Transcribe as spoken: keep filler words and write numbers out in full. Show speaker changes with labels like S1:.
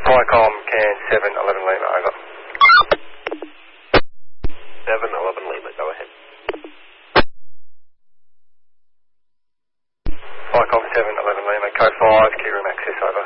S1: Viacom, can seven eleven Lima, over.
S2: seven eleven Lima, go ahead.
S1: Viacom, seven eleven Lima, code five, key room access, over.